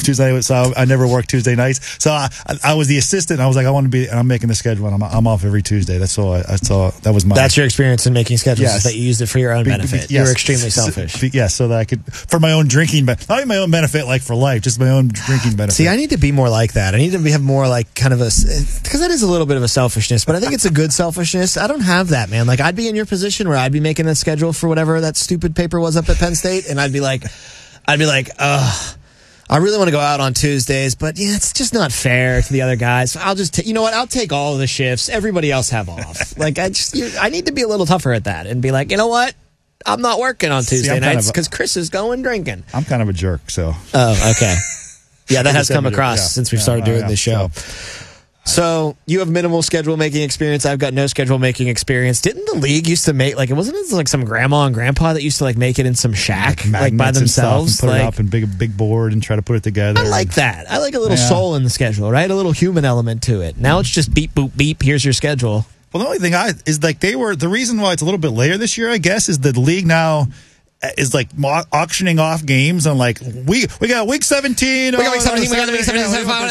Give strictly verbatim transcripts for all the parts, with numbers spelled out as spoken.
Tuesday, so I, I never worked Tuesday nights. So I, I was the assistant. I was like, I want to be. I'm making the schedule, and I'm, I'm off every Tuesday. That's all. I, that's all. That was my. That's your experience in making schedules. Yes. Is that you used it for your own Be, benefit. Be, yes. You were extremely selfish. Yes, yeah, so that I could for my own drinking, but not even my own benefit, like for life, just my own drinking benefit. See, I need to be more like that. I need to be, have more like kind of a because that is a little bit of a selfishness, but I think it's a good selfishness. I don't have that, man. Like I'd be in your position where I'd be making a schedule for whatever that stupid paper was up at Penn State, and I'd be like, I'd be like, ugh. I really want to go out on Tuesdays, but yeah, it's just not fair to the other guys. So I'll just, t- you know what? I'll take all of the shifts. Everybody else have off. Like I just, you, I need to be a little tougher at that and be like, you know what? I'm not working on Tuesday See, nights because Chris is going drinking. I'm kind of a jerk, so. Oh, okay. Yeah, that has come across yeah. since we yeah, started doing yeah, this show. So. So you have minimal schedule making experience. I've got no schedule making experience. Didn't the league used to make like it wasn't it like some grandma and grandpa that used to like make it in some shack like, like by themselves, and put like, it up in big big board and try to put it together. I like that. I like a little yeah. soul in the schedule, right? A little human element to it. Now it's just beep boop beep. Here's your schedule. Well, the only thing I is like they were the reason why it's a little bit later this year, I guess, is that the league now is like auctioning off games on like we we got week seventeen. We got week seventeen. We got week seventeen.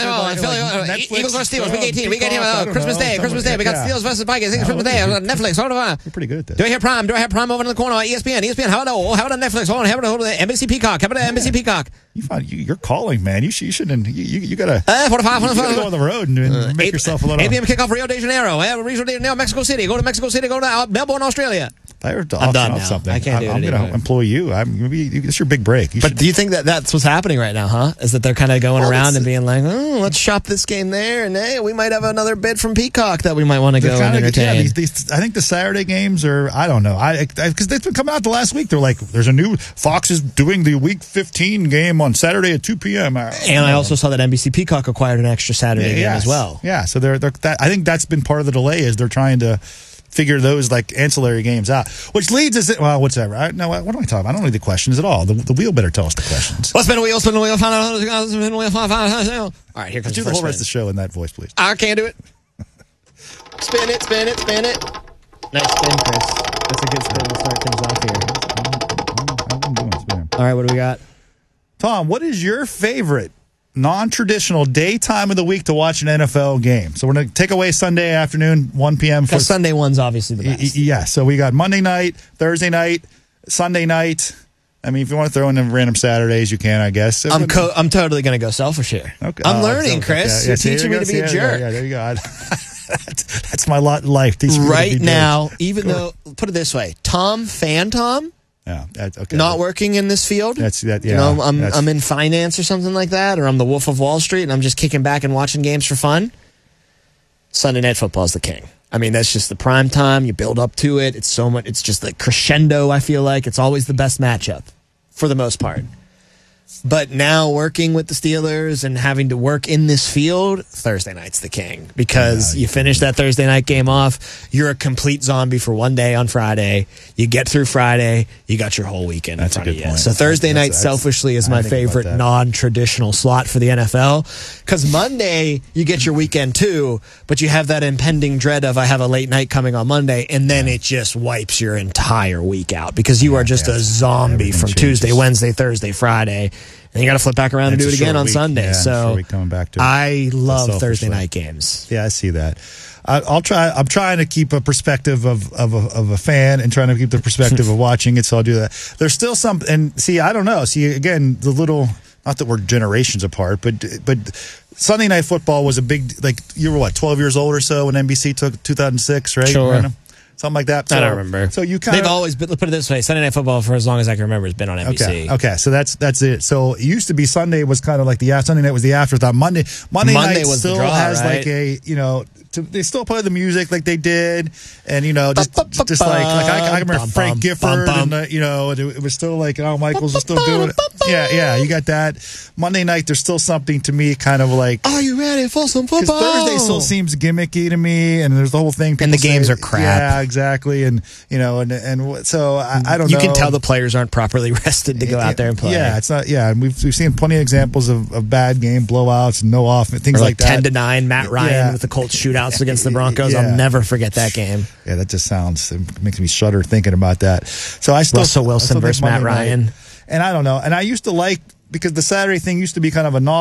Eagles versus Steelers. Week eighteen. Week eighteen. Christmas Day. Christmas Day. We got Steelers versus Vikings. Christmas Day. Netflix. Hold on. You're pretty good at that. Do I hear Prime? Do I have Prime over in the corner? E S P N. E S P N. How about how about Netflix? Hold on. How about N B C Peacock? How about N B C Peacock? You find you, you're calling, man. You you shouldn't. You you, you gotta. Uh, forty-five. You gotta go on the road and, and uh, make eight, yourself a little. eight p.m. kickoff Rio de Janeiro. Uh, Rio de Janeiro, Mexico City. Go to Mexico City. Go to uh, Melbourne, Australia. I'm done now. Something. I can't do I'm, it I'm going to employ you. I'm gonna be, it's your big break. You but should. Do you think that that's what's happening right now, huh? Is that they're kind of going well, around and being like, oh, let's shop this game there, and hey, we might have another bid from Peacock that we might want to go and entertain. Yeah, these, these, I think the Saturday games are, I don't know. I Because they've been coming out the last week. They're like, there's a new, Fox is doing the week fifteen game on Saturday at two p.m. I and I also saw that N B C Peacock acquired an extra Saturday yeah, game yes. as well. Yeah, so they're, they're that, I think that's been part of the delay is they're trying to figure those like ancillary games out, which leads us. Well, whatever. I, no, what am I talking about? I don't need the questions at all. The, the wheel better tell us the questions. Let's spin a wheel, spin a wheel, find out. Spin a wheel, find out. All right, here comes do the, the whole spin. rest of the show in that voice, please. I can't do it. Spin it, spin it, spin it. Nice spin, Chris. That's a good spin to start things off here. I'm, I'm doing spin. All right, what do we got? Tom, what is your favorite non-traditional day time of the week to watch an N F L game? So we're going to take away Sunday afternoon, one p.m. The Sunday one's obviously the best. Yeah, so we got Monday night, Thursday night, Sunday night. I mean, if you want to throw in random Saturdays, you can, I guess. I'm co- I'm totally going to go selfish here. Okay. I'm oh, learning, so, Chris. Yeah, yeah, You're teaching me to be a jerk. Yeah, yeah, there you go. that's, that's my lot in life. Right now, even though, put it this way, Tom, fan Tom, yeah, that's, okay. not working in this field. That's that. Yeah, you know, I'm I'm in finance or something like that, or I'm the Wolf of Wall Street, and I'm just kicking back and watching games for fun. Sunday Night Football is the king. I mean, that's just the prime time. You build up to it. It's so much. It's just like crescendo. I feel like it's always the best matchup for the most part. But now working with the Steelers and having to work in this field, Thursday night's the king because yeah, you finish that Thursday night game off. You're a complete zombie for one day on Friday. You get through Friday, you got your whole weekend that's in front a good of you. point. So Thursday that's, night, that's, selfishly, is I my favorite non-traditional slot for the N F L because Monday you get your weekend too, but you have that impending dread of I have a late night coming on Monday, and then yeah. it just wipes your entire week out because you yeah, are just yeah, a zombie from changes. Tuesday, Wednesday, Thursday, Friday. And you got to flip back around and, and do it again on week. Sunday. Yeah, so coming back to I love Thursday night games. Yeah, I see that. I, I'll try. I'm trying to keep a perspective of of a, of a fan and trying to keep the perspective of watching it. So I'll do that. There's still some, and see, I don't know. See, again, the little. Not that we're generations apart, but but Sunday Night Football was a big. Like you were what, twelve years old or so when N B C took two thousand six, right? Sure. Something like that. So, I don't remember. So you kind of they've always been, put it this way: Sunday Night Football for as long as I can remember has been on N B C. Okay, okay, so that's that's it. So it used to be Sunday was kind of like the Sunday night was the afterthought. Monday Monday, Monday night was still the draw, has right? like a you know to, they still play the music like they did, and you know just just, just like like I, I remember Frank Gifford and uh, you know it, it was still like Al Michaels was still doing it. Yeah, yeah, you got that. Monday night there's still something to me kind of like. Are you ready for some football? Because Thursday still seems gimmicky to me, and there's the whole thing. And the games say, are crap. Yeah, exactly, and you know, and and so I, I don't you know. You can tell the players aren't properly rested to go out there and play. Yeah, it's not. Yeah, and we've we've seen plenty of examples of, of bad game blowouts, no off, things or like, like that. Ten to nine, Matt Ryan yeah. with the Colts shootouts against the Broncos. Yeah. I'll never forget that game. Yeah, that just sounds it makes me shudder thinking about that. So I still Russell Wilson I still versus Matt Ryan, night. And I don't know. And I used to like because the Saturday thing used to be kind of a novel.